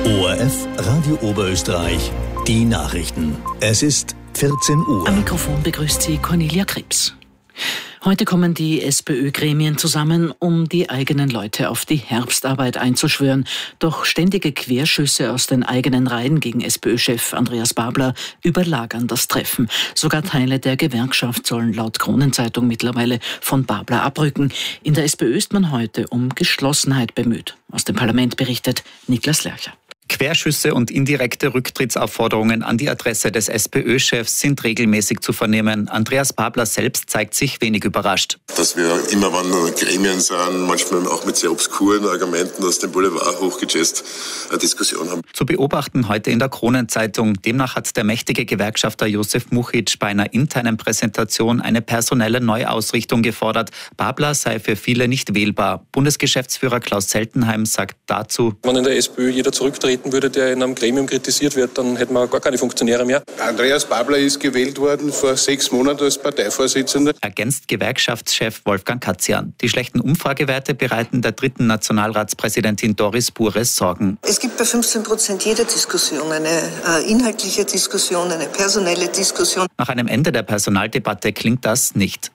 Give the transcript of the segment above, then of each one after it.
ORF Radio Oberösterreich, die Nachrichten. Es ist 14 Uhr. Am Mikrofon begrüßt Sie Cornelia Krebs. Heute kommen die SPÖ-Gremien zusammen, um die eigenen Leute auf die Herbstarbeit einzuschwören. Doch ständige Querschüsse aus den eigenen Reihen gegen SPÖ-Chef Andreas Babler überlagern das Treffen. Sogar Teile der Gewerkschaft sollen laut Kronenzeitung mittlerweile von Babler abrücken. In der SPÖ ist man heute um Geschlossenheit bemüht. Aus dem Parlament berichtet Niklas Lercher. Querschüsse und indirekte Rücktrittsaufforderungen an die Adresse des SPÖ-Chefs sind regelmäßig zu vernehmen. Andreas Babler selbst zeigt sich wenig überrascht. Dass wir immer, wann Gremien sind, manchmal auch mit sehr obskuren Argumenten aus dem Boulevard hochgejazzt, eine Diskussion haben. Zu beobachten heute in der Kronenzeitung. Demnach hat der mächtige Gewerkschafter Josef Muchitsch bei einer internen Präsentation eine personelle Neuausrichtung gefordert. Babler sei für viele nicht wählbar. Bundesgeschäftsführer Klaus Seltenheim sagt dazu: Wenn in der SPÖ jeder zurücktreten würde, der in einem Gremium kritisiert wird, dann hätten wir gar keine Funktionäre mehr. Andreas Babler ist gewählt worden vor 6 Monaten als Parteivorsitzender. Ergänzt Gewerkschaftschef Wolfgang Katzian. Die schlechten Umfragewerte bereiten der 3. Nationalratspräsidentin Doris Bures Sorgen. Es gibt bei 15% jeder Diskussion eine inhaltliche Diskussion, eine personelle Diskussion. Nach einem Ende der Personaldebatte klingt das nicht.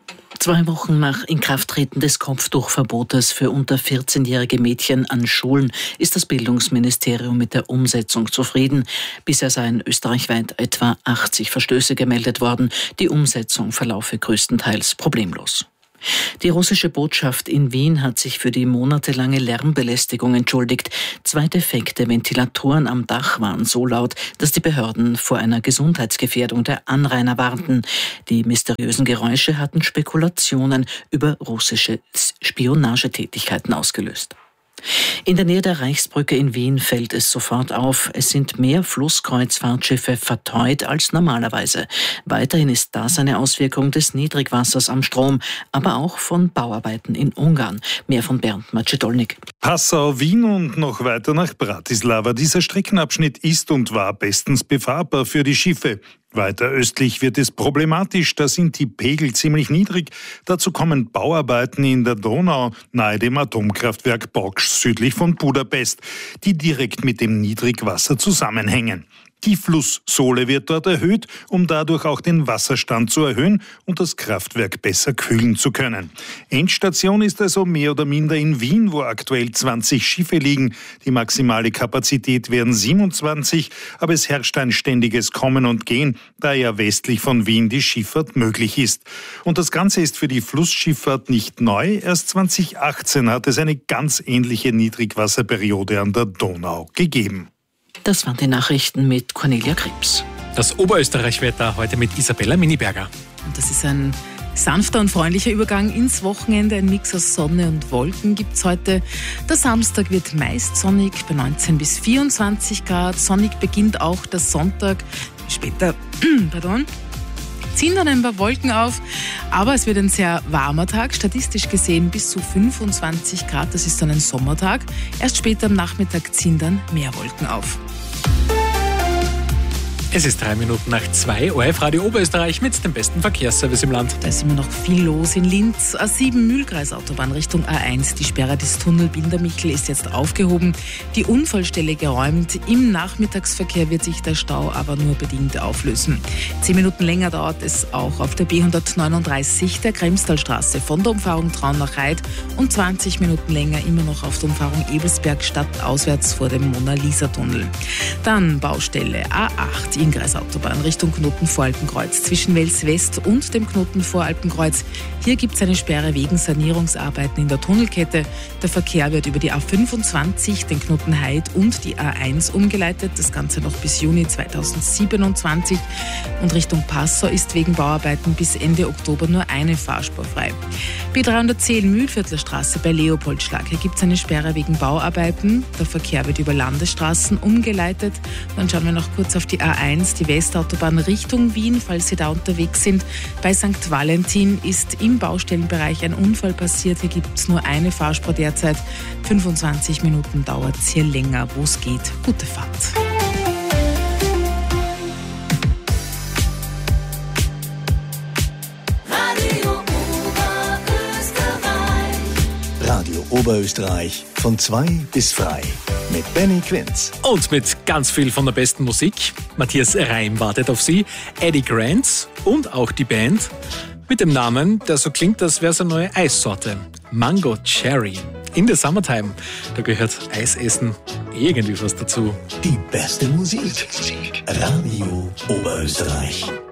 2 Wochen nach Inkrafttreten des Kopftuchverbotes für unter 14-jährige Mädchen an Schulen ist das Bildungsministerium mit der Umsetzung zufrieden. Bisher seien österreichweit etwa 80 Verstöße gemeldet worden. Die Umsetzung verlaufe größtenteils problemlos. Die russische Botschaft in Wien hat sich für die monatelange Lärmbelästigung entschuldigt. 2 defekte Ventilatoren am Dach waren so laut, dass die Behörden vor einer Gesundheitsgefährdung der Anrainer warnten. Die mysteriösen Geräusche hatten Spekulationen über russische Spionagetätigkeiten ausgelöst. In der Nähe der Reichsbrücke in Wien fällt es sofort auf, es sind mehr Flusskreuzfahrtschiffe verteut als normalerweise. Weiterhin ist das eine Auswirkung des Niedrigwassers am Strom, aber auch von Bauarbeiten in Ungarn. Mehr von Bernd Macedolnik. Passau, Wien und noch weiter nach Bratislava. Dieser Streckenabschnitt ist und war bestens befahrbar für die Schiffe. Weiter östlich wird es problematisch, da sind die Pegel ziemlich niedrig. Dazu kommen Bauarbeiten in der Donau nahe dem Atomkraftwerk Boks südlich von Budapest, die direkt mit dem Niedrigwasser zusammenhängen. Die Flusssohle wird dort erhöht, um dadurch auch den Wasserstand zu erhöhen und das Kraftwerk besser kühlen zu können. Endstation ist also mehr oder minder in Wien, wo aktuell 20 Schiffe liegen. Die maximale Kapazität wären 27, aber es herrscht ein ständiges Kommen und Gehen, da ja westlich von Wien die Schifffahrt möglich ist. Und das Ganze ist für die Flussschifffahrt nicht neu. Erst 2018 hat es eine ganz ähnliche Niedrigwasserperiode an der Donau gegeben. Das waren die Nachrichten mit Cornelia Krebs. Das Oberösterreich-Wetter heute mit Isabella Miniberger. Und das ist ein sanfter und freundlicher Übergang ins Wochenende. Ein Mix aus Sonne und Wolken gibt es heute. Der Samstag wird meist sonnig bei 19 bis 24 Grad. Sonnig beginnt auch der Sonntag. Später ziehen dann ein paar Wolken auf, aber es wird ein sehr warmer Tag, statistisch gesehen bis zu 25 Grad, das ist dann ein Sommertag. Erst später am Nachmittag ziehen dann mehr Wolken auf. Es ist 3 Minuten nach 2, ORF Radio Oberösterreich mit dem besten Verkehrsservice im Land. Da ist immer noch viel los in Linz. A7 Mühlkreisautobahn Richtung A1. Die Sperre des Tunnel Bindermichel ist jetzt aufgehoben. Die Unfallstelle geräumt. Im Nachmittagsverkehr wird sich der Stau aber nur bedingt auflösen. 10 Minuten länger dauert es auch auf der B139 der Kremstalstraße von der Umfahrung Traun nach Reit und 20 Minuten länger immer noch auf der Umfahrung Ebelsberg stadtauswärts vor dem Mona-Lisa-Tunnel. Dann Baustelle A8 Inngreisautobahn Richtung Knoten vor Alpenkreuz zwischen Wels West und dem Knoten vor Alpenkreuz. Hier gibt es eine Sperre wegen Sanierungsarbeiten in der Tunnelkette. Der Verkehr wird über die A25, den Knoten Heid und die A1 umgeleitet. Das Ganze noch bis Juni 2027. Und Richtung Passau ist wegen Bauarbeiten bis Ende Oktober nur eine Fahrspur frei. B310 Mühlviertler Straße bei Leopoldschlag. Hier gibt es eine Sperre wegen Bauarbeiten. Der Verkehr wird über Landesstraßen umgeleitet. Dann schauen wir noch kurz auf die A1, die Westautobahn Richtung Wien, falls Sie da unterwegs sind. Bei St. Valentin ist im Baustellenbereich ein Unfall passiert. Hier gibt es nur eine Fahrspur derzeit. 25 Minuten dauert es hier länger, wo es geht. Gute Fahrt. Radio Oberösterreich von 2 bis frei mit Benny Quinz. Und mit ganz viel von der besten Musik. Matthias Reim wartet auf Sie, Eddie Grant und auch die Band mit dem Namen, der so klingt, als wäre es eine neue Eissorte. Mango Cherry. In the Summertime. Da gehört Eisessen irgendwie was dazu. Die beste Musik. Radio Oberösterreich.